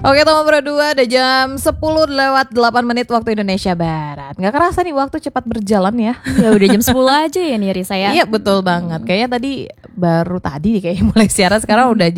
Oke, Toma berdua ada jam 10:08 waktu Indonesia Barat. Gak kerasa nih waktu cepat berjalan ya. Ya udah jam 10 aja ya nih Risa ya. Iya betul banget. Kayaknya tadi baru tadi kayak mulai siaran, sekarang udah